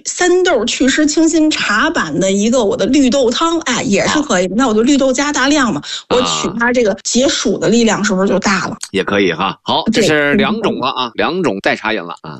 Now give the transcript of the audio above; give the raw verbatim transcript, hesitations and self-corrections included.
三豆祛湿清心茶版的一个我的绿豆汤，哎，也是可以。那我就绿豆加大量嘛，我取它这个解暑的力量是不是就大了？ 也可以哈。好，这是两种了啊，两种代茶饮了啊。